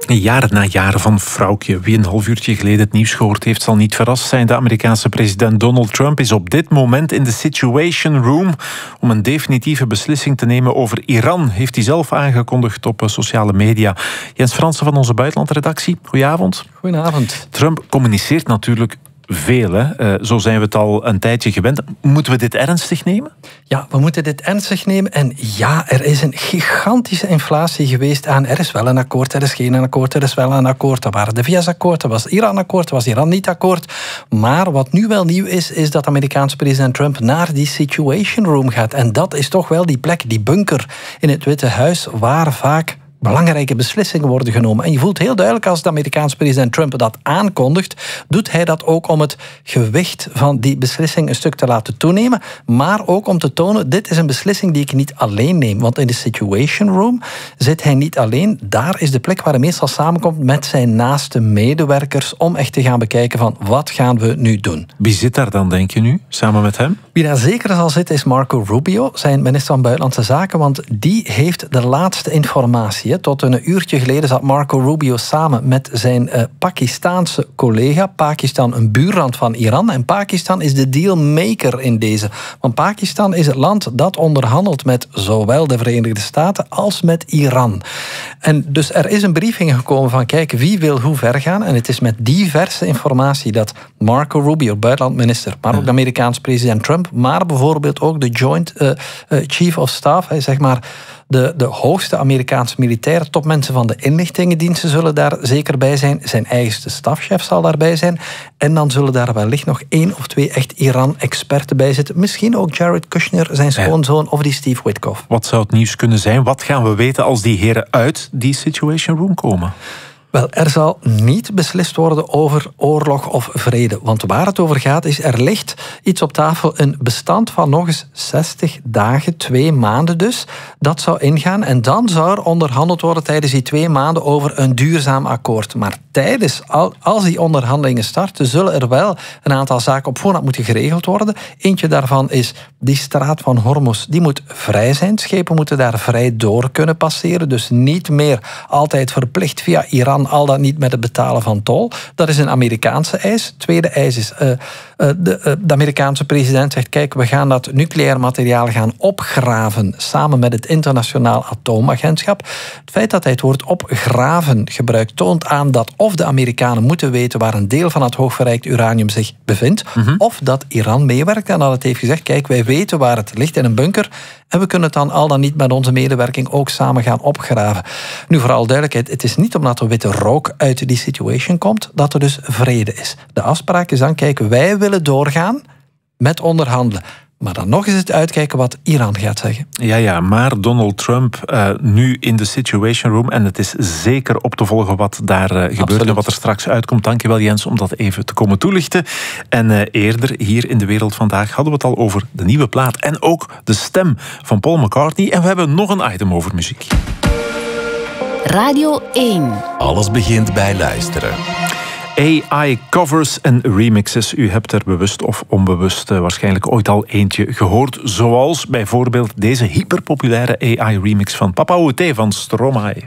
Jaren na jaren van vrouwtje. Wie een half uurtje geleden het nieuws gehoord heeft, zal niet verrast zijn. De Amerikaanse president Donald Trump is op dit moment in de Situation Room om een definitieve beslissing te nemen over Iran. Heeft hij zelf aangekondigd op sociale media. Jens Fransen van onze buitenlandredactie, goedenavond. Goedenavond. Trump communiceert natuurlijk veel, hè? Zo zijn we het al een tijdje gewend. Moeten we dit ernstig nemen? Ja, we moeten dit ernstig nemen. En ja, er is een gigantische inflatie geweest aan er is wel een akkoord, er is geen akkoord, er is wel een akkoord. Dat waren de VS-akkoord, dat was Iran-akkoord, dat was Iran niet akkoord. Maar wat nu wel nieuw is dat Amerikaanse president Trump naar die Situation Room gaat. En dat is toch wel die plek, die bunker in het Witte Huis, waar vaak belangrijke beslissingen worden genomen. En je voelt heel duidelijk als de Amerikaanse president Trump dat aankondigt, doet hij dat ook om het gewicht van die beslissing een stuk te laten toenemen, maar ook om te tonen, dit is een beslissing die ik niet alleen neem. Want in de Situation Room zit hij niet alleen. Daar is de plek waar hij meestal samenkomt met zijn naaste medewerkers om echt te gaan bekijken van wat gaan we nu doen. Wie zit daar dan, denk je nu, samen met hem? Wie daar zeker zal zitten is Marco Rubio, zijn minister van Buitenlandse Zaken, want die heeft de laatste informatie. Tot een uurtje geleden zat Marco Rubio samen met zijn Pakistaanse collega. Pakistan, een buurland van Iran. En Pakistan is de dealmaker in deze. Want Pakistan is het land dat onderhandelt met zowel de Verenigde Staten als met Iran. En dus er is een briefing gekomen van kijk, wie wil hoe ver gaan. En het is met diverse informatie dat Marco Rubio, buitenlandminister, maar ook de Amerikaanse president Trump, maar bijvoorbeeld ook de Joint Chief of Staff, zeg maar, de hoogste Amerikaanse militaire topmensen van de inlichtingendiensten zullen daar zeker bij zijn. Zijn eigenste stafchef zal daarbij zijn. En dan zullen daar wellicht nog 1 of 2 echt Iran-experten bij zitten. Misschien ook Jared Kushner, zijn schoonzoon, of die Steve Witkoff. Wat zou het nieuws kunnen zijn? Wat gaan we weten als die heren uit die Situation Room komen? Wel, er zal niet beslist worden over oorlog of vrede. Want waar het over gaat is, er ligt iets op tafel, een bestand van nog eens 60 dagen, 2 maanden dus. Dat zou ingaan en dan zou er onderhandeld worden tijdens die 2 maanden over een duurzaam akkoord. Maar als die onderhandelingen starten, zullen er wel een aantal zaken op voorhand moeten geregeld worden. Eentje daarvan is die straat van Hormuz, die moet vrij zijn. Schepen moeten daar vrij door kunnen passeren. Dus niet meer altijd verplicht via Iran, al dat niet met het betalen van tol. Dat is een Amerikaanse eis. Tweede eis is, de Amerikaanse president zegt, kijk, we gaan dat nucleair materiaal gaan opgraven samen met het Internationaal Atoomagentschap. Het feit dat hij het woord opgraven gebruikt, toont aan dat of de Amerikanen moeten weten waar een deel van het hoogverrijkt uranium zich bevindt, of dat Iran meewerkt en dat het heeft gezegd, kijk, wij weten waar het ligt in een bunker en we kunnen het dan al dan niet met onze medewerking ook samen gaan opgraven. Nu, vooral duidelijkheid, het is niet omdat er witte rook uit die situation komt, dat er dus vrede is. De afspraak is dan, kijk, wij willen doorgaan met onderhandelen. Maar dan nog eens het uitkijken wat Iran gaat zeggen. Ja, maar Donald Trump nu in de Situation Room. En het is zeker op te volgen wat daar gebeurt en wat er straks uitkomt. Dankjewel Jens om dat even te komen toelichten. En eerder hier in De Wereld Vandaag hadden we het al over de nieuwe plaat. En ook de stem van Paul McCartney. En we hebben nog een item over muziek. Radio 1. Alles begint bij luisteren. AI-covers en remixes. U hebt er bewust of onbewust waarschijnlijk ooit al eentje gehoord. Zoals bijvoorbeeld deze hyperpopulaire AI-remix van Papa Outé van Stromae.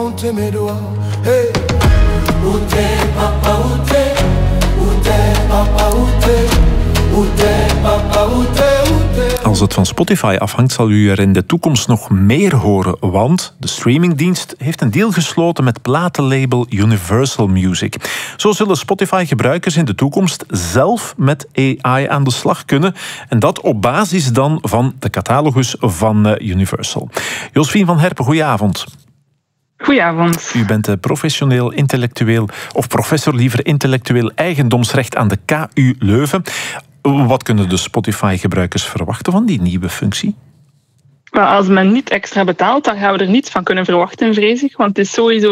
Als het van Spotify afhangt, zal u er in de toekomst nog meer horen, want de streamingdienst heeft een deal gesloten met platenlabel Universal Music. Zo zullen Spotify-gebruikers in de toekomst zelf met AI aan de slag kunnen, en dat op basis dan van de catalogus van Universal. Josephine van Herpen, goedenavond. Goedenavond. U bent professioneel intellectueel, of professor liever intellectueel eigendomsrecht aan de KU Leuven. Wat kunnen de Spotify-gebruikers verwachten van die nieuwe functie? Maar als men niet extra betaalt, dan gaan we er niets van kunnen verwachten, vrees ik. Want het is sowieso